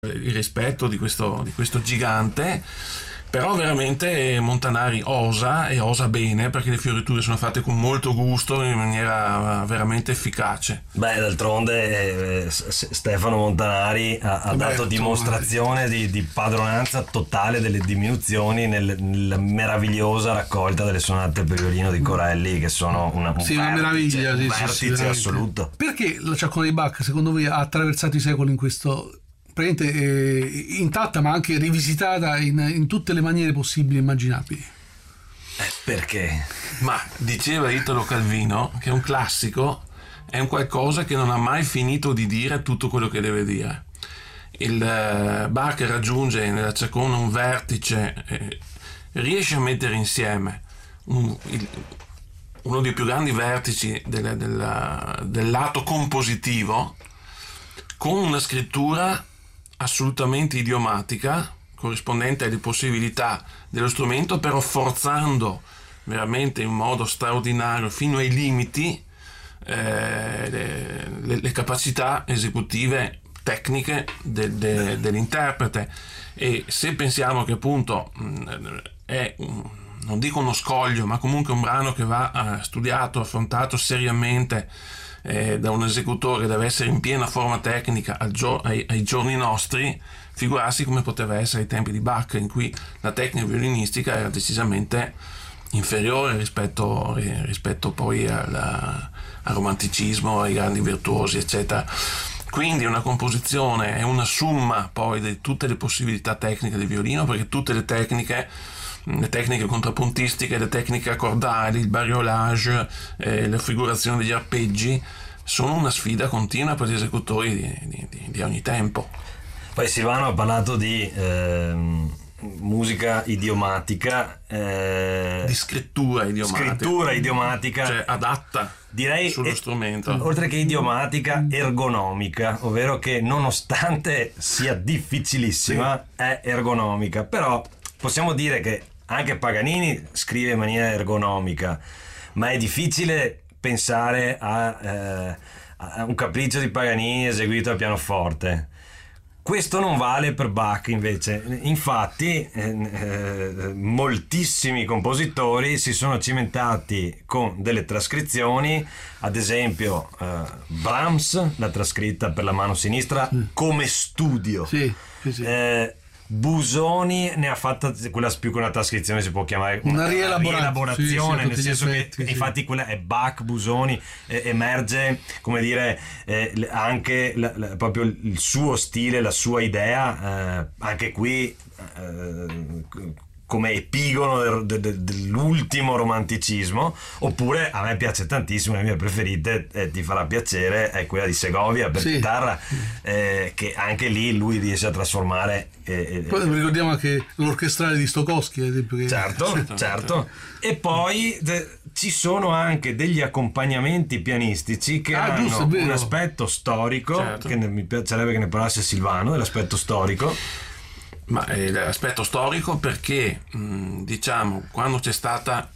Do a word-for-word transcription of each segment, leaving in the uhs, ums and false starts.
il rispetto di questo, di questo gigante, però veramente Montanari osa e osa bene, perché le fioriture sono fatte con molto gusto in maniera veramente efficace. Beh, d'altronde eh, Stefano Montanari ha, ha dato dimostrazione di, di padronanza totale delle diminuzioni nel, nella meravigliosa raccolta delle sonate per violino di Corelli, che sono una, un sì, vertice, una meraviglia, un sì, vertice sì, assoluto. Perché la ciaccola di Bach secondo voi ha attraversato i secoli in questo praticamente eh, intatta, ma anche rivisitata in, in tutte le maniere possibili e immaginabili? Eh, perché? Ma diceva Italo Calvino che un classico è un qualcosa che non ha mai finito di dire tutto quello che deve dire. Il eh, Bach raggiunge nella ciacona un vertice, eh, riesce a mettere insieme un, il, uno dei più grandi vertici del, del, del lato compositivo, con una scrittura assolutamente idiomatica, corrispondente alle possibilità dello strumento, però forzando veramente in modo straordinario fino ai limiti eh, le, le capacità esecutive tecniche de, de, dell'interprete. E se pensiamo che appunto è un, non dico uno scoglio, ma comunque un brano che va studiato, affrontato seriamente Eh, da un esecutore, deve essere in piena forma tecnica al gio- ai, ai giorni nostri, figurarsi come poteva essere ai tempi di Bach, in cui la tecnica violinistica era decisamente inferiore rispetto, rispetto poi al, al romanticismo, ai grandi virtuosi, eccetera. Quindi una composizione è una summa poi di tutte le possibilità tecniche del violino, perché tutte le tecniche le tecniche contrappuntistiche, le tecniche accordali, il bariolage, eh, la figurazione degli arpeggi sono una sfida continua per gli esecutori di, di, di ogni tempo. Poi Silvano ha parlato di eh, musica idiomatica, eh, di scrittura idiomatica, scrittura idiomatica, cioè adatta, direi, sullo e, strumento, oltre che idiomatica, ergonomica, ovvero che nonostante sia difficilissima, sì, è ergonomica. Però possiamo dire che anche Paganini scrive in maniera ergonomica, ma è difficile pensare a, eh, a un capriccio di Paganini eseguito al pianoforte. Questo non vale per Bach invece. Infatti eh, eh, moltissimi compositori si sono cimentati con delle trascrizioni, ad esempio eh, Brahms l'ha trascritta per la mano sinistra come studio. Sì, sì, sì. Eh, Busoni ne ha fatta quella più che una trascrizione, si può chiamare una, una rielaborazione, sì, sì, nel senso effetti, che sì, infatti quella è Bach, Busoni, eh, emerge, come dire, eh, anche la, la, proprio il suo stile, la sua idea, eh, anche qui eh, come epigono de, de, dell'ultimo romanticismo. Oppure a me piace tantissimo, le mie preferite, eh, ti farà piacere, è quella di Segovia per sì, chitarra, eh, che anche lì lui riesce a trasformare. Eh, poi eh, ricordiamo anche l'orchestrale di Stokowski, ad esempio, che... certo, certo. E poi de, ci sono anche degli accompagnamenti pianistici che ah, hanno giusto, un aspetto storico, certo, che ne, mi piacerebbe che ne parlasse Silvano dell'aspetto storico. Ma è l'aspetto storico perché mh, diciamo quando c'è stata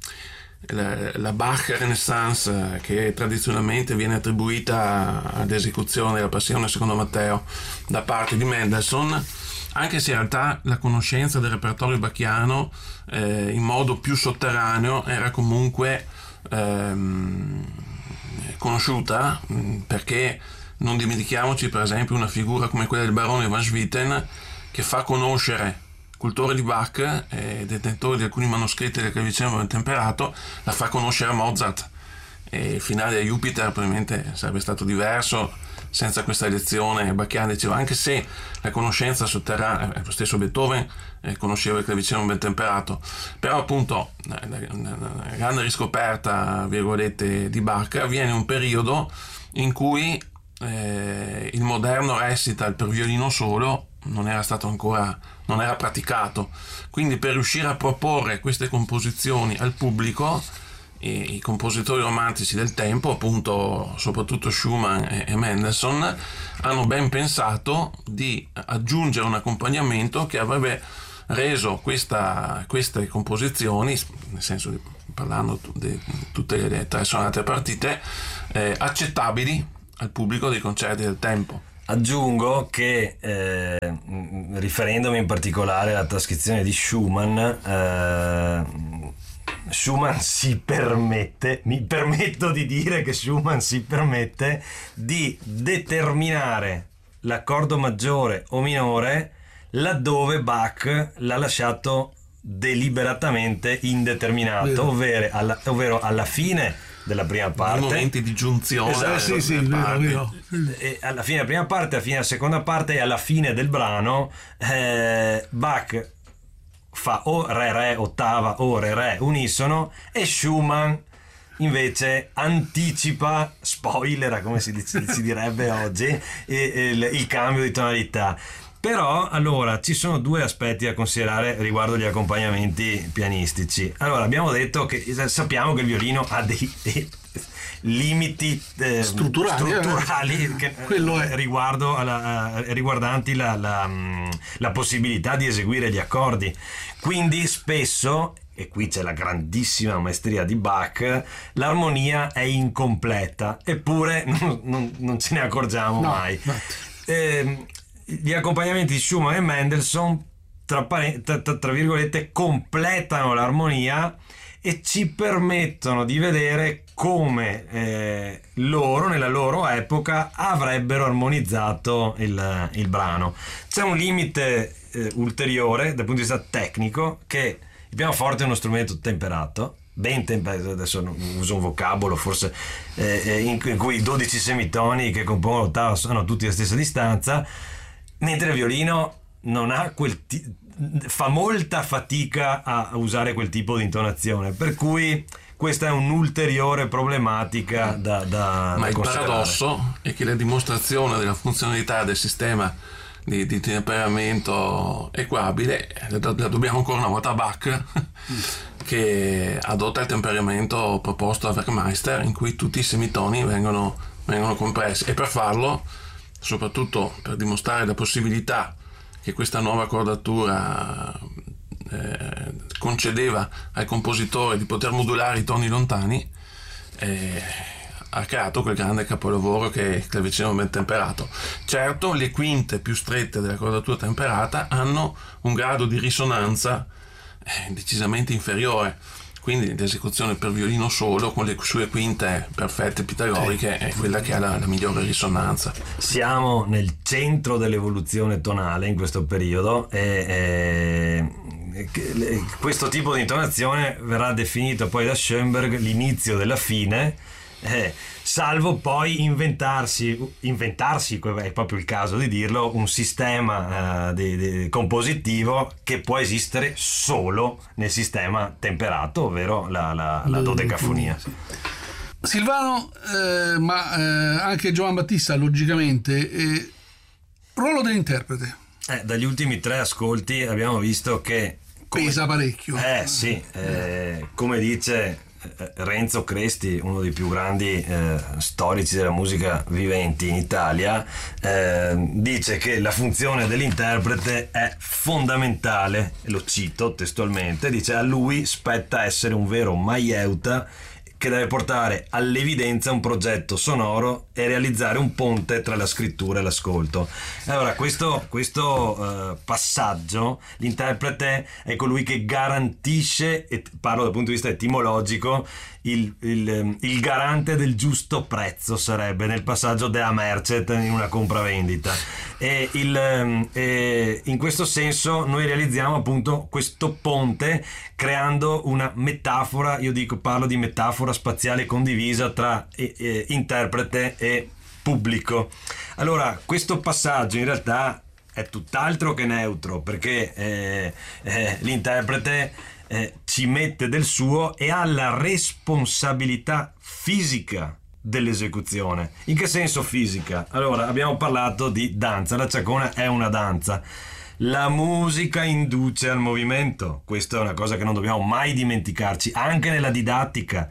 la, la Bach Renaissance, che tradizionalmente viene attribuita all'esecuzione della Passione secondo Matteo da parte di Mendelssohn, anche se in realtà la conoscenza del repertorio bacchiano eh, in modo più sotterraneo era comunque ehm, conosciuta, perché non dimentichiamoci per esempio una figura come quella del barone Van Swieten, che fa conoscere, cultore di Bach e detentore di alcuni manoscritti del Clavicembalo ben temperato, la fa conoscere a Mozart. E il finale a Jupiter probabilmente sarebbe stato diverso senza questa lezione bacchiana, dicevo, anche se la conoscenza sotterranea, lo stesso Beethoven eh, conosceva il Clavicembalo ben temperato, però appunto la, la, la grande riscoperta, virgolette, di Bach avviene in un periodo in cui eh, il moderno recital per violino solo non era stato ancora, non era praticato, quindi per riuscire a proporre queste composizioni al pubblico, i, i compositori romantici del tempo, appunto soprattutto Schumann e, e Mendelssohn, hanno ben pensato di aggiungere un accompagnamento che avrebbe reso questa, queste composizioni, nel senso di, parlando di tutte le tre sonate partite, eh, accettabili al pubblico dei concerti del tempo. Aggiungo che, eh, riferendomi in particolare alla trascrizione di Schumann, eh, Schumann si permette, mi permetto di dire che Schumann si permette di determinare l'accordo maggiore o minore laddove Bach l'ha lasciato deliberatamente indeterminato, ovvero alla, ovvero alla fine della prima parte, i momenti di giunzione, esatto, sì, sì, vero, vero. E alla fine della prima parte, alla fine della seconda parte e alla fine del brano, eh, Bach fa o re re ottava o re re unisono, e Schumann invece anticipa, spoilera come si, dice, si direbbe oggi, il, il cambio di tonalità. Però allora ci sono due aspetti da considerare riguardo gli accompagnamenti pianistici. Allora, abbiamo detto che sappiamo che il violino ha dei, dei limiti eh, strutturali, strutturali eh, che, quello è. riguardo alla, riguardanti la, la, la possibilità di eseguire gli accordi. Quindi spesso, e qui c'è la grandissima maestria di Bach, l'armonia è incompleta, eppure non, non, non ce ne accorgiamo no, mai. Eh, gli accompagnamenti di Schumann e Mendelssohn tra, tra, tra virgolette completano l'armonia e ci permettono di vedere come eh, loro nella loro epoca avrebbero armonizzato il, il brano. C'è un limite eh, ulteriore dal punto di vista tecnico, che il pianoforte è uno strumento temperato, ben temperato, adesso uso un vocabolo forse eh, in, in cui i dodici semitoni che compongono l'ottava sono tutti alla stessa distanza, mentre il violino non ha quel ti- fa molta fatica a usare quel tipo di intonazione, per cui questa è un'ulteriore problematica da, da ma da il considerare. paradosso è che la dimostrazione della funzionalità del sistema di, di temperamento equabile la, la dobbiamo ancora una volta a Bach, che adotta il temperamento proposto da Werkmeister, in cui tutti i semitoni vengono, vengono compressi, e per farlo, soprattutto per dimostrare la possibilità che questa nuova accordatura eh, concedeva al compositore di poter modulare i toni lontani, eh, ha creato quel grande capolavoro che è il clavicembalo ben temperato. Certo, le quinte più strette dell'accordatura temperata hanno un grado di risonanza eh, decisamente inferiore, quindi l'esecuzione per violino solo con le sue quinte perfette pitagoriche è quella che ha la, la migliore risonanza. Siamo nel centro dell'evoluzione tonale in questo periodo e, e questo tipo di intonazione verrà definito poi da Schoenberg l'inizio della fine, eh, salvo poi inventarsi inventarsi è proprio il caso di dirlo, un sistema uh, di, di compositivo che può esistere solo nel sistema temperato, ovvero la, la, la dodecafonia. Silvano, eh, ma eh, anche Giovan Battista, logicamente, eh, ruolo dell'interprete. Eh, dagli ultimi tre ascolti abbiamo visto che come, pesa parecchio. Eh sì, eh, come dice Renzo Cresti, uno dei più grandi eh, storici della musica viventi in Italia, eh, dice che la funzione dell'interprete è fondamentale, e lo cito testualmente, dice: a lui spetta essere un vero maieuta che deve portare all'evidenza un progetto sonoro e realizzare un ponte tra la scrittura e l'ascolto. Allora, questo, questo uh, passaggio, l'interprete è colui che garantisce, e parlo dal punto di vista etimologico, il, il, il garante del giusto prezzo sarebbe nel passaggio dea mercet in una compravendita, e, il, e in questo senso noi realizziamo appunto questo ponte creando una metafora, io dico parlo di metafora spaziale condivisa tra eh, eh, interprete e pubblico. Allora, questo passaggio in realtà è tutt'altro che neutro, perché eh, eh, l'interprete eh, ci mette del suo e ha la responsabilità fisica dell'esecuzione. In che senso fisica? Allora, abbiamo parlato di danza, la ciacona è una danza. La musica induce al movimento, questa è una cosa che non dobbiamo mai dimenticarci, anche nella didattica.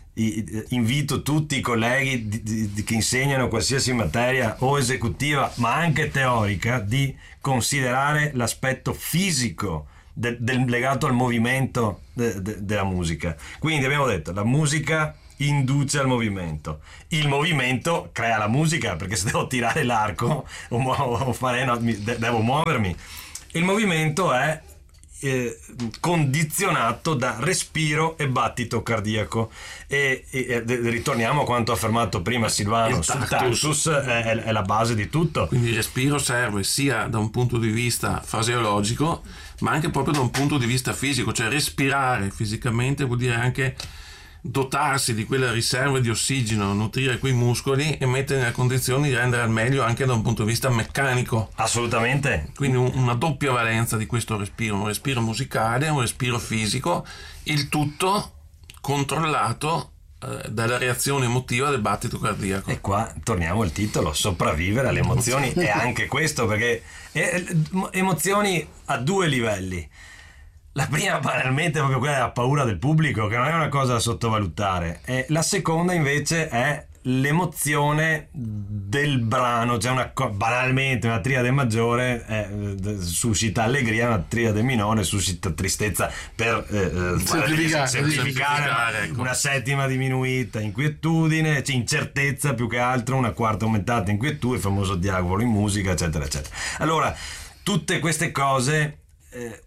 Invito tutti i colleghi di, di, di, che insegnano qualsiasi materia o esecutiva ma anche teorica di considerare l'aspetto fisico de, del, legato al movimento de, de, della musica. Quindi abbiamo detto, la musica induce al movimento. Il movimento crea la musica, perché se devo tirare l'arco o, mu- o fare, no, mi- de- devo muovermi. Il movimento è eh, condizionato da respiro e battito cardiaco. E, e, e ritorniamo a quanto affermato prima Silvano, Il sul tactus. tactus è, è- è la base di tutto. Quindi il respiro serve sia da un punto di vista fasiologico, ma anche proprio da un punto di vista fisico, cioè respirare fisicamente vuol dire anche dotarsi di quelle riserve di ossigeno, nutrire quei muscoli e mettere nelle condizioni di rendere al meglio anche da un punto di vista meccanico. Assolutamente. Quindi un- una doppia valenza di questo respiro, un respiro musicale, un respiro fisico, il tutto controllato eh, dalla reazione emotiva del battito cardiaco. E qua torniamo al titolo, sopravvivere alle emozioni. È anche questo, perché è- emozioni a due livelli. La prima banalmente è proprio quella della paura del pubblico, che non è una cosa da sottovalutare. E la seconda invece è l'emozione del brano, cioè una co- banalmente una triade maggiore eh, d- suscita allegria, una triade minore suscita tristezza, per eh, eh, Semplificare, semplificare, semplificare, ecco. una settima diminuita inquietudine, cioè incertezza più che altro, una quarta aumentata inquietudine, il famoso diavolo in musica, eccetera eccetera. Allora tutte queste cose eh,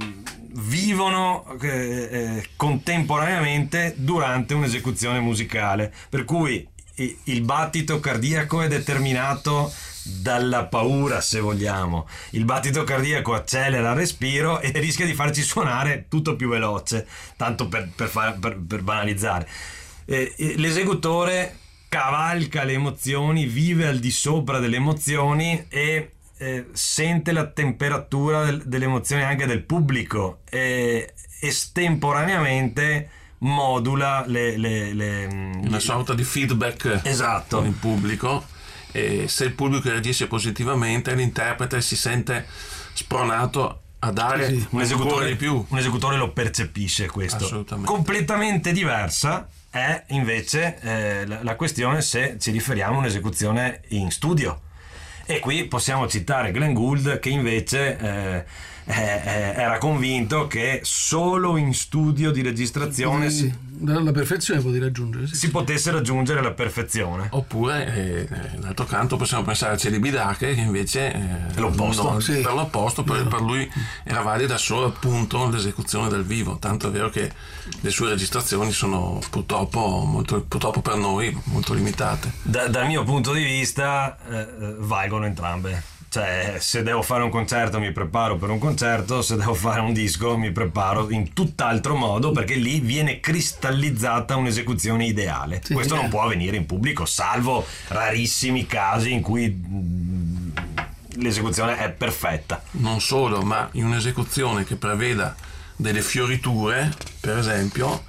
vivono eh, eh, contemporaneamente durante un'esecuzione musicale, per cui i- il battito cardiaco è determinato dalla paura, se vogliamo. Il battito cardiaco accelera il respiro e rischia di farci suonare tutto più veloce, tanto per, per, far- per- per banalizzare. Eh, eh, l'esecutore cavalca le emozioni, vive al di sopra delle emozioni e eh, sente la temperatura del- delle emozioni anche del pubblico e estemporaneamente modula le, le, le- Una sorta di feedback Esatto. con il pubblico, e se il pubblico reagisce positivamente l'interprete si sente spronato a dare Sì, un ancora esecutore, di più. un esecutore lo percepisce questo. Assolutamente. Completamente diversa è invece eh, la, la questione se ci riferiamo a un'esecuzione in studio. E qui possiamo citare Glenn Gould, che invece eh, eh, eh, era convinto che solo in studio di registrazione Sì, si, dalla perfezione potevi raggiungere, sì. si potesse raggiungere la perfezione. Oppure, eh, eh, d'altro canto, possiamo pensare a Celibidache, che invece eh, È l'opposto. no, Sì. per l'opposto, per, per lui era valida solo appunto l'esecuzione dal vivo, tanto è vero che le sue registrazioni sono purtroppo, molto, purtroppo per noi, molto limitate. Da- dal mio punto di vista eh, eh, valgono entrambe. Cioè, se devo fare un concerto mi preparo per un concerto, se devo fare un disco mi preparo in tutt'altro modo, perché lì viene cristallizzata un'esecuzione ideale. Sì, Questo eh. non può avvenire in pubblico, salvo rarissimi casi in cui mm, l'esecuzione è perfetta. Non solo, ma in un'esecuzione che preveda delle fioriture, per esempio,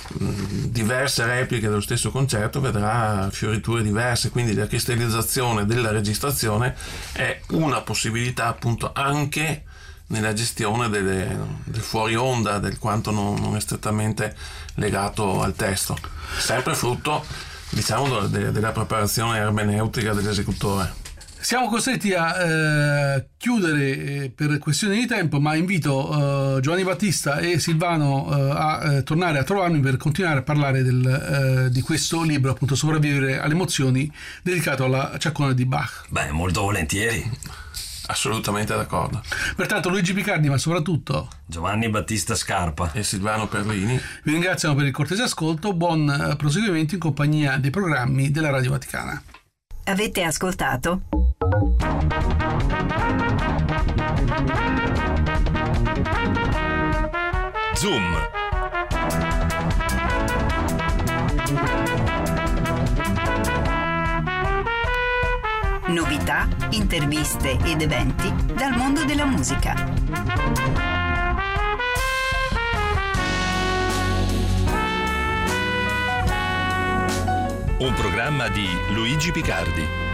mh, diverse repliche dello stesso concerto vedrà fioriture diverse, quindi la cristallizzazione della registrazione è una possibilità appunto anche nella gestione delle, del fuori onda, del quanto non, non è strettamente legato al testo, sempre frutto, diciamo, de- della preparazione ermeneutica dell'esecutore. Siamo costretti a eh, chiudere eh, per questioni di tempo, ma invito eh, Giovanni Battista e Silvano eh, a eh, tornare a trovarmi per continuare a parlare del, eh, di questo libro, appunto Sopravvivere alle emozioni, dedicato alla Ciaccona di Bach. Beh, molto volentieri. Assolutamente d'accordo. Pertanto Luigi Picardi, ma soprattutto Giovanni Battista Scarpa. E Silvano Perlini. vi ringraziamo per il cortese ascolto, buon eh, proseguimento in compagnia dei programmi della Radio Vaticana. Avete ascoltato? Zoom. Novità, interviste ed eventi dal mondo della musica. Un programma di Luigi Picardi.